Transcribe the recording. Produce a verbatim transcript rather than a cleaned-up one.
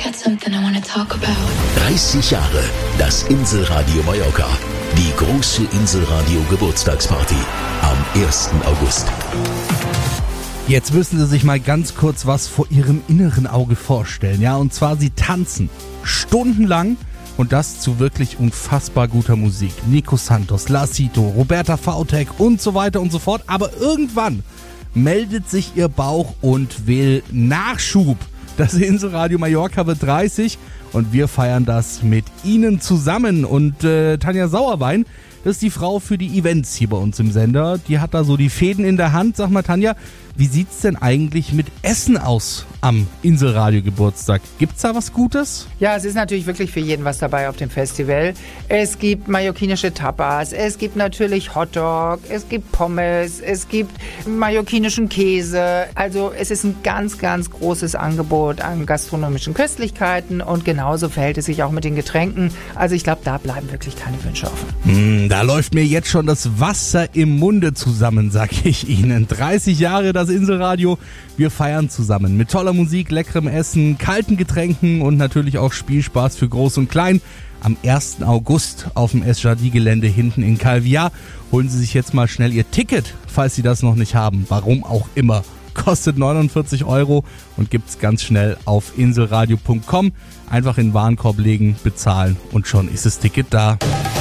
got something I want to talk about. dreißig Jahre, das Inselradio Mallorca. Die große Inselradio Geburtstagsparty am ersten August. Jetzt müssen Sie sich mal ganz kurz was vor Ihrem inneren Auge vorstellen. Ja, und zwar Sie tanzen stundenlang und das zu wirklich unfassbar guter Musik. Nico Santos, Lacito, Roberta Vautek und so weiter und so fort. Aber irgendwann meldet sich Ihr Bauch und will Nachschub. Das Inselradio Mallorca wird dreißig und wir feiern das mit Ihnen zusammen. Und äh, Tanja Sauerwein, das ist die Frau für die Events hier bei uns im Sender. Die hat da so die Fäden in der Hand. Sag mal, Tanja, wie sieht's denn eigentlich mit Essen aus am Inselradio Geburtstag? Gibt's da was Gutes? Ja, es ist natürlich wirklich für jeden was dabei auf dem Festival. Es gibt mallorquinische Tapas, es gibt natürlich Hotdog, es gibt Pommes, es gibt mallorquinischen Käse. Also es ist ein ganz, ganz großes Angebot an gastronomischen Köstlichkeiten und genauso verhält es sich auch mit den Getränken. Also ich glaube, da bleiben wirklich keine Wünsche offen. Mm, da läuft mir jetzt schon das Wasser im Munde zusammen, sag ich Ihnen. dreißig Jahre das Inselradio. Wir feiern zusammen mit toller Musik, leckerem Essen, kalten Getränken und natürlich auch Spielspaß für Groß und Klein. Am ersten August auf dem S-Jardy-Gelände hinten in Calvià. Holen Sie sich jetzt mal schnell Ihr Ticket, falls Sie das noch nicht haben. Warum auch immer. Kostet neunundvierzig Euro und gibt's ganz schnell auf inselradio punkt com. Einfach in den Warenkorb legen, bezahlen und schon ist das Ticket da.